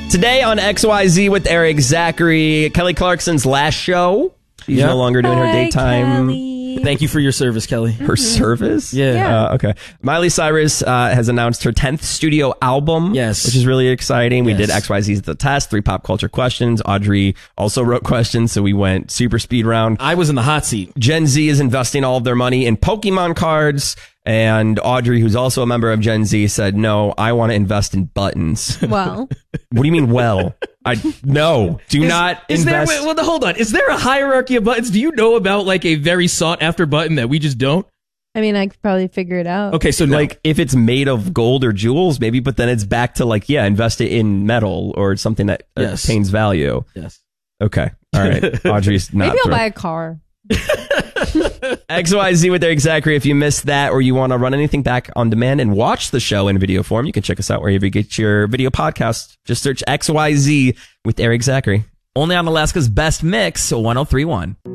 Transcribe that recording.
Today on XYZ with Eric Zachary, Kelly Clarkson's last show. She's no longer doing her daytime. Kelly. Thank you for your service, Kelly. Her service? Yeah. Okay. Miley Cyrus has announced her 10th studio album. Yes. Which is really exciting. We Yes. did XYZ's The Test, 3 pop culture questions. Audrey also wrote questions, so we went super speed round. I was in the hot seat. Gen Z is investing all of their money in Pokemon cards. And Audrey, who's also a member of Gen Z, said, no, I want to invest in buttons. Well, What do you mean, well? No, do not Is there, invest. wait, well, hold on. Is there a hierarchy of buttons? Do you know about like a very sought after button that we just don't? I mean, I could probably figure it out. Okay, so no. Like if it's made of gold or jewels, maybe, but then it's back to like, invest it in metal or something that Yes. attains value. Yes. Okay. All right. Audrey's not. Maybe I'll thrilled. buy a car. XYZ with Eric Zachary. If you missed that or you want to run anything back on demand and watch the show in video form, you can check us out wherever you get your video podcast. Just search XYZ with Eric Zachary. Only on Alaska's Best Mix, 1031.